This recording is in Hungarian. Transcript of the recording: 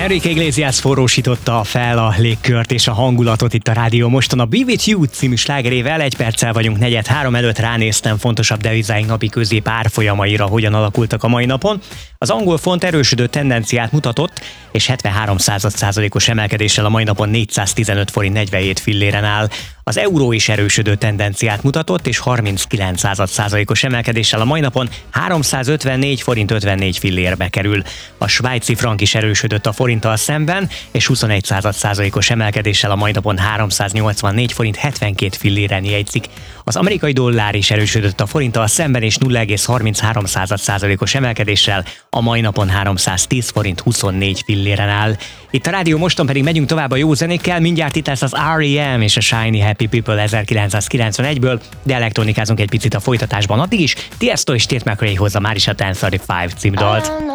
Enrique Iglesias forrósította fel a légkört és a hangulatot itt a Rádió Moston. A Be With You című slágerével 1 perccel vagyunk 4:03 előtt, ránéztem fontosabb devizáink napi közép árfolyamaira, hogyan alakultak a mai napon. Az angol font erősödő tendenciát mutatott, és 73%-os emelkedéssel a mai napon 415 forint 47 filléren áll. Az euró is erősödő tendenciát mutatott, és 39%-os emelkedéssel a mai napon 354 forint 54 fillérbe kerül. A svájci frank is erősödött a forinttal szemben, és 21%-os emelkedéssel a mai napon 384 forint 72 filléren jegyzik. Az amerikai dollár is erősödött a forinttal szemben, és 0,33%-os emelkedéssel a mai napon 310 forint 24 filléren áll. Itt a Rádió Moston pedig megyünk tovább a jó zenékkel, mindjárt itt lesz az R.E.M. és a Shiny Happy People 1991-ből, de elektronikázunk egy picit a folytatásban addig is. Tiesto és Tate McRae hozza már is a 1035 című dalt.